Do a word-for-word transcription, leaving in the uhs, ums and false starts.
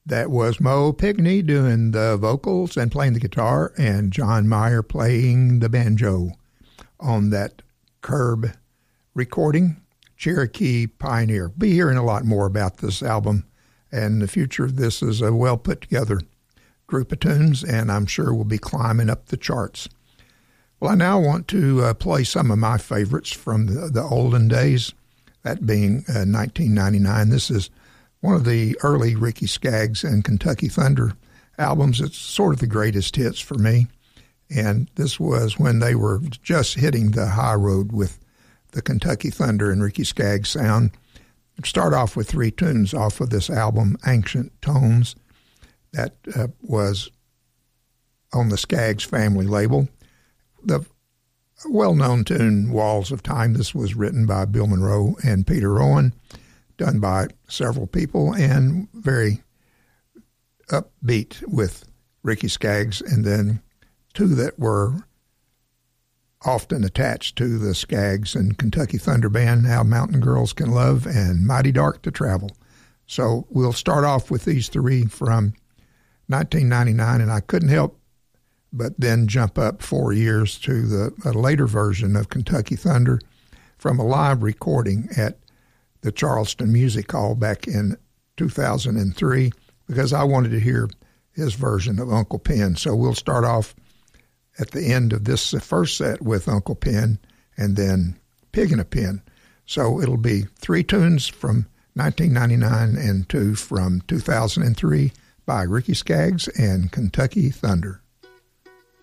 That was Mo Pigney doing the vocals and playing the guitar, and John Mayer playing the banjo on that Curb recording, Cherokee Pioneer. Be hearing a lot more about this album, and the future of this is a well put together group of tunes, and I'm sure we'll be climbing up the charts. Well, I now want to uh, play some of my favorites from the, the olden days, that being uh, nineteen ninety-nine. This is one of the early Ricky Skaggs and Kentucky Thunder albums. It's sort of the greatest hits for me, and this was when they were just hitting the high road with the Kentucky Thunder and Ricky Skaggs sound. Start off with three tunes off of this album, Ancient Tones, that uh, was on the Skaggs family label. The well-known tune, Walls of Time, this was written by Bill Monroe and Peter Owen, done by several people, and very upbeat with Ricky Skaggs, and then two that were often attached to the Skaggs and Kentucky Thunder Band, How Mountain Girls Can Love and Mighty Dark to Travel. So we'll start off with these three from nineteen ninety-nine, and I couldn't help but then jump up four years to the a later version of Kentucky Thunder from a live recording at the Charleston Music Hall back in two thousand three, because I wanted to hear his version of Uncle Pen. So we'll start off at the end of this first set with Uncle Pen, and then Pig in a Pen. So it'll be three tunes from nineteen ninety-nine and two from two thousand three by Ricky Skaggs and Kentucky Thunder.